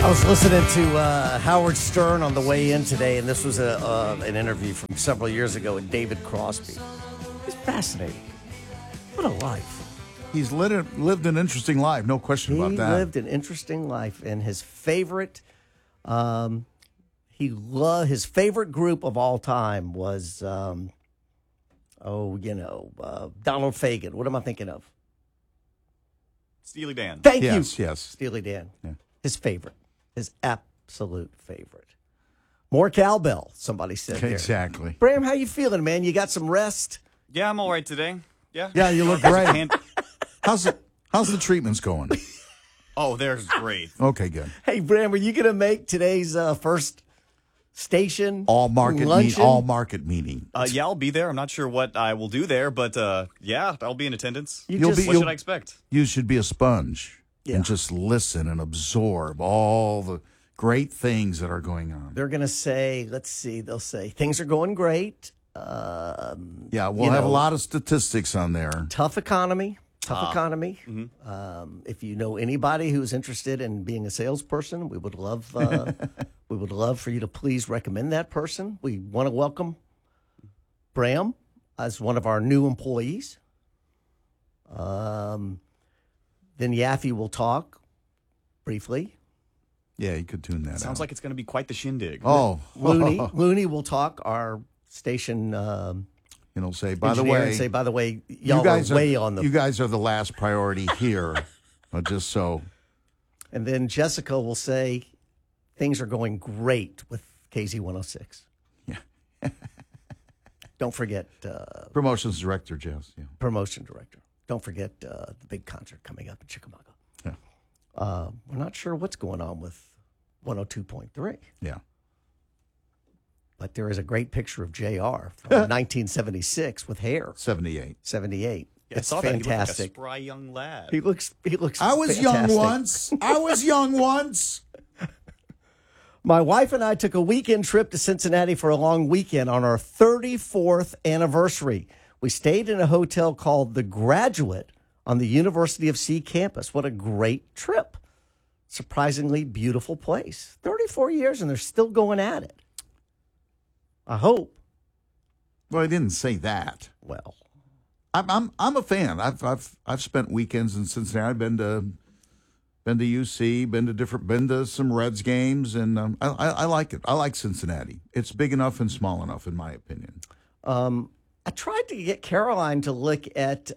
I was listening to Howard Stern on the way in today, and this was an interview from several years ago with David Crosby. It's fascinating. What a life. He's lived an interesting life, no question about that. He lived an interesting life, and his favorite, his favorite group of all time was, Donald Fagen. What am I thinking of? Steely Dan. Thank you. Yes. Steely Dan. Yeah. His favorite. His absolute favorite. More cowbell, somebody said there. Exactly. Bram, how you feeling, man? You got some rest? Yeah, I'm all right today. Yeah. Yeah, you look great. How's the treatments going? Oh, they're great. Okay, good. Hey, Bram, are you going to make today's first station All market meeting. Yeah, I'll be there. I'm not sure what I will do there, but yeah, I'll be in attendance. What should I expect? You should be a sponge Yeah. and just listen and absorb all the great things that are going on. They're going to say, they'll say, things are going great. Yeah, we'll have a lot of statistics on there. Tough economy. If you know anybody who's interested in being a salesperson, we would love for you to please recommend that person. We want to welcome Bram as one of our new employees. Then Yaffe will talk briefly. Yeah, you could tune that out. Sounds like it's going to be quite the shindig. Oh. Looney will talk, our station Say, by the way, y'all guys are way on the... You guys are the last priority here, just so... And then Jessica will say, things are going great with KZ106. Yeah. Don't forget... Promotions director, Jess. Yeah. Promotion director. Don't forget the big concert coming up in Chickamauga. Yeah. We're not sure what's going on with 102.3. Yeah. But there is a great picture of JR from 1976 with hair. 78. 78. Yeah, It's I saw fantastic. That. He looked like a spry young lad. He looks I was fantastic. young once. My wife and I took a weekend trip to Cincinnati for a long weekend on our 34th anniversary. We stayed in a hotel called The Graduate on the University of C campus. What a great trip. Surprisingly beautiful place. 34 years and they're still going at it. I hope. Well, I didn't say that. Well, I'm a fan. I've spent weekends in Cincinnati. I've been to UC, been to some Reds games, and I like it. I like Cincinnati. It's big enough and small enough, in my opinion. I tried to get Caroline to look at,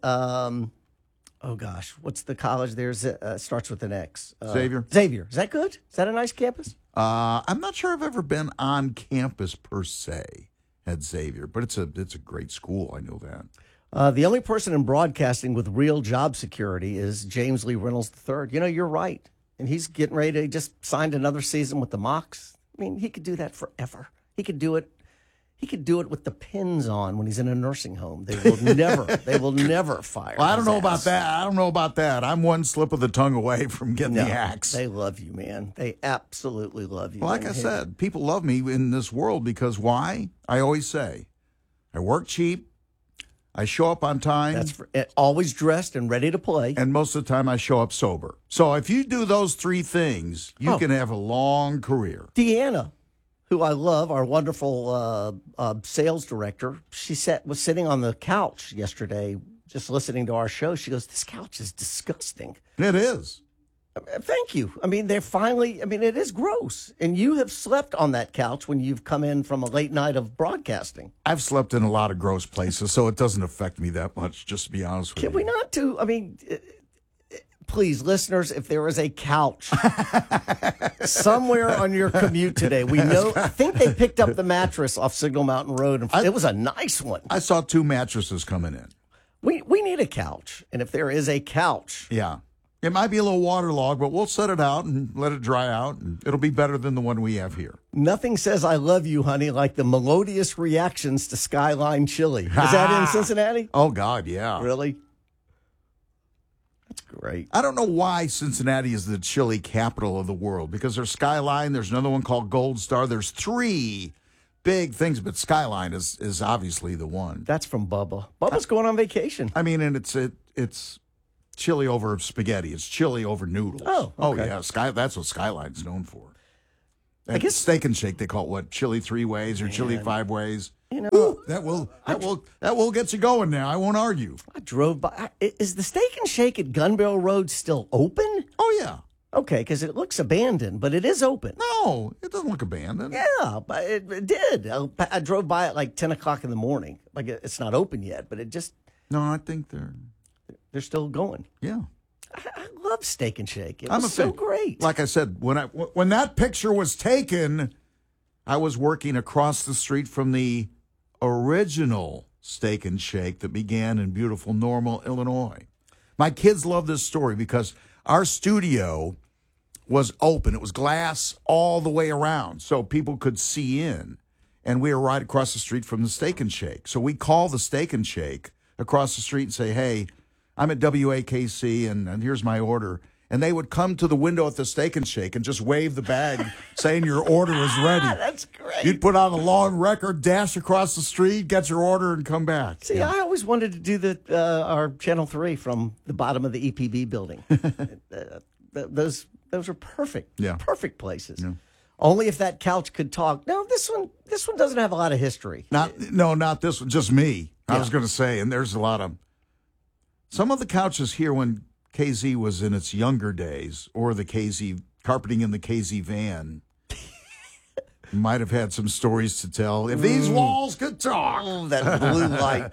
what's the college there? Starts with an X. Xavier. Xavier. Is that good? Is that a nice campus? I'm not sure I've ever been on campus per se at Xavier, but it's a great school. I know that. The only person in broadcasting with real job security is James Lee Reynolds III. You're right. And he's getting ready to just signed another season with the Mocs. I mean, he could do that forever. He could do it. He could do it with the pins on when he's in a nursing home. They will never fire. Well, I don't know his ass. about that. I'm one slip of the tongue away from getting the axe. They love you, man. They absolutely love you. Well, like I said, people love me in this world because why? I always say, I work cheap, I show up on time. Always dressed and ready to play. And most of the time I show up sober. So if you do those three things, you can have a long career. Deanna, who I love, our wonderful sales director, was sitting on the couch yesterday just listening to our show. She goes, this couch is disgusting. It is. Thank you. I mean, it is gross. And you have slept on that couch when you've come in from a late night of broadcasting. I've slept in a lot of gross places, so it doesn't affect me that much, just to be honest with you. Can we not do, please, listeners, if there is a couch somewhere on your commute today, I think they picked up the mattress off Signal Mountain Road. And it was a nice one. I saw 2 mattresses coming in. We need a couch. And if there is a couch. Yeah. It might be a little waterlogged, but we'll set it out and let it dry out, and it'll be better than the one we have here. Nothing says I love you, honey, like the melodious reactions to Skyline Chili. Is that in Cincinnati? Oh, God, yeah. Really? That's great. I don't know why Cincinnati is the chili capital of the world, because there's Skyline, there's another one called Gold Star. There's 3 big things, but Skyline is obviously the one. That's from Bubba. Bubba's going on vacation. I mean, and it's chili over spaghetti. It's chili over noodles. Oh, okay. yeah. That's what Skyline's known for. And I guess Steak and Shake, they call it what? Chili 3 ways or chili 5 ways. You know, Ooh, that will get you going now. I won't argue. I drove by. Is the Steak and Shake at Gun Barrel Road still open? Oh yeah. Okay, because it looks abandoned, but it is open. No, it doesn't look abandoned. Yeah, but it did. I drove by at like 10 o'clock in the morning. Like it's not open yet, but it just No, I think they're still going. yeah. I love Steak and Shake. It I'm was a so fan. great. Like I said, when that picture was taken, I was working across the street from the original Steak and Shake that began in beautiful Normal, Illinois. My kids love this story because our studio was open. It was glass all the way around, so people could see in. And we were right across the street from the Steak and Shake. So we call the Steak and Shake across the street and say, hey, I'm at WAKC, and here's my order. And they would come to the window at the Steak and Shake and just wave the bag saying your order is ready. That's great. You'd put on a long record, dash across the street, get your order, and come back. See, I always wanted to do our Channel 3 from the bottom of the EPB building. Those are perfect. Yeah. Perfect places. Yeah. Only if that couch could talk. No, this one doesn't have a lot of history. Not this one, just me. I was going to say, and there's a lot of some of the couches here when KZ was in its younger days, or the KZ carpeting in the KZ van, might have had some stories to tell. If these walls could talk. Oh, that blue light.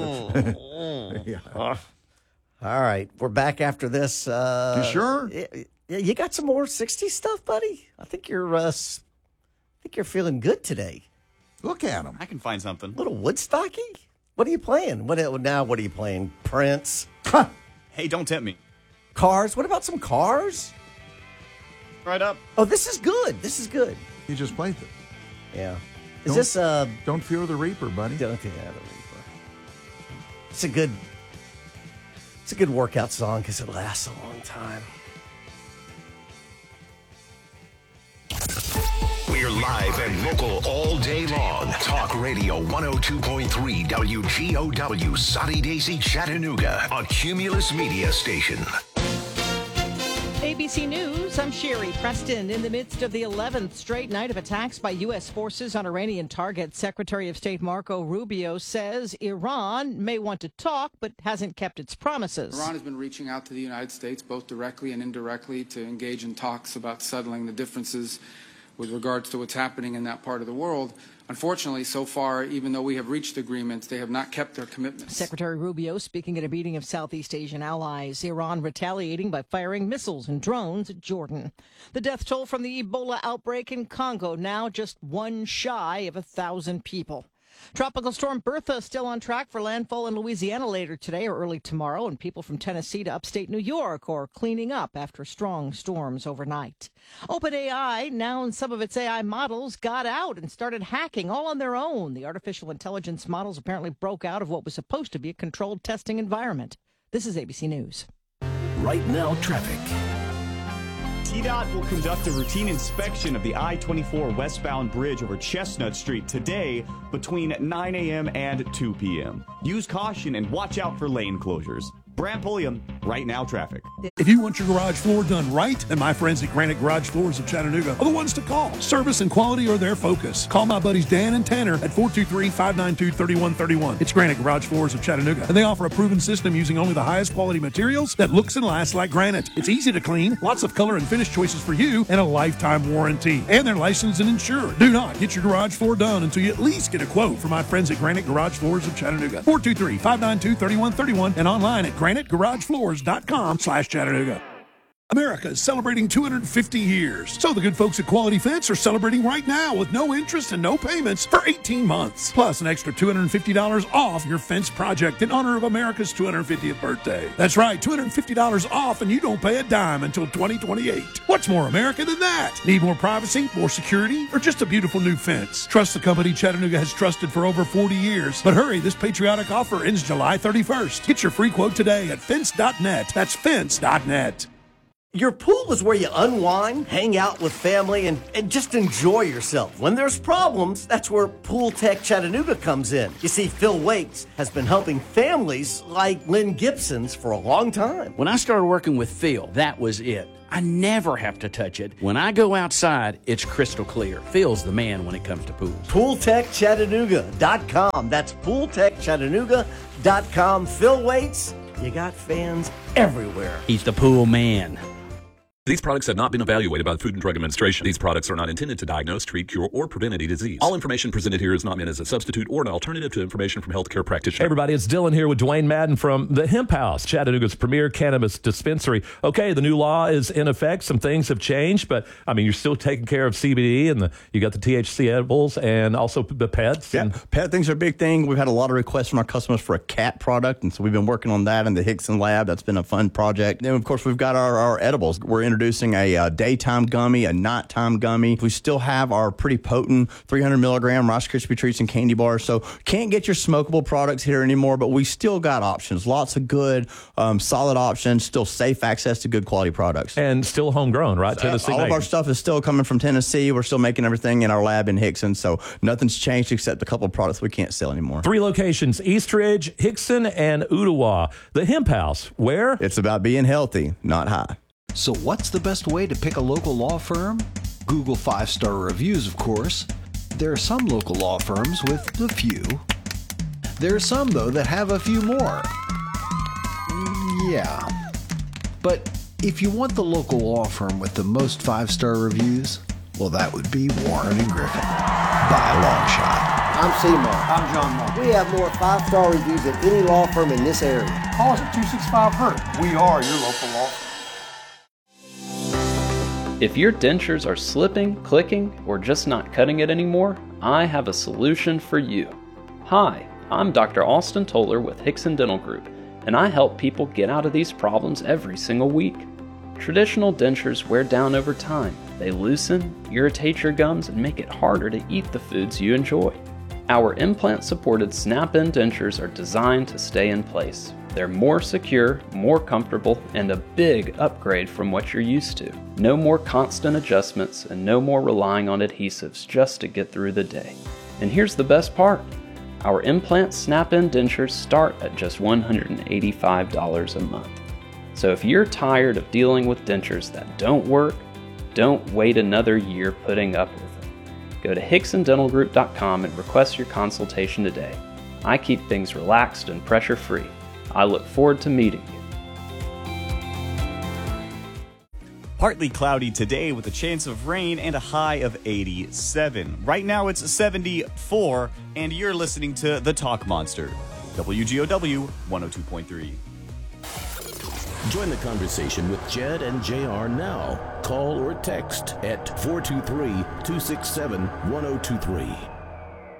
Yeah. All right, we're back after this. You sure? Yeah, you got some more 60s stuff, buddy? I think you're feeling good today. Look at him. I can find something. A little Woodstocky? What are you playing? What are you playing? Prince? Hey, don't tempt me. Cars? What about some Cars? Right up. Oh, this is good. This is good. He just played this. Yeah. Is this Don't fear the Reaper, buddy. Don't think I have a Reaper. It's a good workout song because it lasts a long time. We're live and local all day long. Talk Radio 102.3 WGOW, Soddy Daisy, Chattanooga, a Cumulus Media station. ABC News, I'm Sherry Preston. In the midst of the 11th straight night of attacks by U.S. forces on Iranian targets, Secretary of State Marco Rubio says Iran may want to talk, but hasn't kept its promises. Iran has been reaching out to the United States, both directly and indirectly, to engage in talks about settling the differences with regards to what's happening in that part of the world. Unfortunately, so far, even though we have reached agreements, they have not kept their commitments. Secretary Rubio speaking at a meeting of Southeast Asian allies. Iran retaliating by firing missiles and drones at Jordan. The death toll from the Ebola outbreak in Congo now just one shy of 1,000 people. Tropical storm Bertha still on track for landfall in Louisiana later today or early tomorrow, and people from Tennessee to upstate New York are cleaning up after strong storms overnight. OpenAI, now in some of its AI models, got out and started hacking all on their own. The artificial intelligence models apparently broke out of what was supposed to be a controlled testing environment. This is ABC News. Right now, traffic. TDOT will conduct a routine inspection of the I-24 westbound bridge over Chestnut Street today between 9 a.m. and 2 p.m. Use caution and watch out for lane closures. Brant Pulliam, Right Now Traffic. If you want your garage floor done right, then my friends at Granite Garage Floors of Chattanooga are the ones to call. Service and quality are their focus. Call my buddies Dan and Tanner at 423-592-3131. It's Granite Garage Floors of Chattanooga, and they offer a proven system using only the highest quality materials that looks and lasts like granite. It's easy to clean, lots of color and finish choices for you, and a lifetime warranty. And they're licensed and insured. Do not get your garage floor done until you at least get a quote from my friends at Granite Garage Floors of Chattanooga. 423-592-3131 and online at granitegaragefloors.com/Chattanooga. America is celebrating 250 years. So the good folks at Quality Fence are celebrating right now with no interest and no payments for 18 months. Plus an extra $250 off your fence project in honor of America's 250th birthday. That's right, $250 off and you don't pay a dime until 2028. What's more American than that? Need more privacy, more security, or just a beautiful new fence? Trust the company Chattanooga has trusted for over 40 years. But hurry, this patriotic offer ends July 31st. Get your free quote today at fence.net. That's fence.net. Your pool is where you unwind, hang out with family, and just enjoy yourself. When there's problems, that's where Pool Tech Chattanooga comes in. You see, Phil Waits has been helping families like Lynn Gibson's for a long time. When I started working with Phil, that was it. I never have to touch it. When I go outside, it's crystal clear. Phil's the man when it comes to pools. PoolTechChattanooga.com. That's PoolTechChattanooga.com. Phil Waits, you got fans everywhere. He's the pool man. These products have not been evaluated by the Food and Drug Administration. These products are not intended to diagnose, treat, cure, or prevent any disease. All information presented here is not meant as a substitute or an alternative to information from healthcare practitioners. Hey everybody, it's Dylan here with Dwayne Madden from the Hemp House, Chattanooga's premier cannabis dispensary. Okay, the new law is in effect. Some things have changed, but I mean, you're still taking care of CBD and you got the THC edibles and also the pets. Yeah, pet things are a big thing. We've had a lot of requests from our customers for a cat product, and so we've been working on that in the Hickson lab. That's been a fun project. Then, of course, we've got our edibles. We're introducing a daytime gummy, a nighttime gummy. We still have our pretty potent 300 milligram Rice Krispie treats and candy bars. So can't get your smokable products here anymore, but we still got options. Lots of good, solid options, still safe access to good quality products. And still homegrown, right? Tennessee all of our stuff is still coming from Tennessee. We're still making everything in our lab in Hickson. So nothing's changed except a couple of products we can't sell anymore. 3 locations, Eastridge, Hickson, and Ooltewah. The Hemp House, where? It's about being healthy, not high. So what's the best way to pick a local law firm? Google 5-star reviews, of course. There are some local law firms with a few. There are some, though, that have a few more. Yeah. But if you want the local law firm with the most 5-star reviews, well, that would be Warren & Griffin. By a long shot. I'm Seymour. I'm John Mark. We have more 5-star reviews than any law firm in this area. Call us at 265-HURT. We are your local law firm. If your dentures are slipping, clicking, or just not cutting it anymore, I have a solution for you. Hi, I'm Dr. Austin Toller with Hickson Dental Group, and I help people get out of these problems every single week. Traditional dentures wear down over time. They loosen, irritate your gums, and make it harder to eat the foods you enjoy. Our implant-supported snap-in dentures are designed to stay in place. They're more secure, more comfortable, and a big upgrade from what you're used to. No more constant adjustments and no more relying on adhesives just to get through the day. And here's the best part. Our implant snap-in dentures start at just $185 a month. So if you're tired of dealing with dentures that don't work, don't wait another year putting up with them. Go to HicksonDentalGroup.com and request your consultation today. I keep things relaxed and pressure-free. I look forward to meeting you. Partly cloudy today with a chance of rain and a high of 87. Right now it's 74, and you're listening to The Talk Monster, WGOW 102.3. Join the conversation with Jed and JR now. Call or text at 423-267-1023.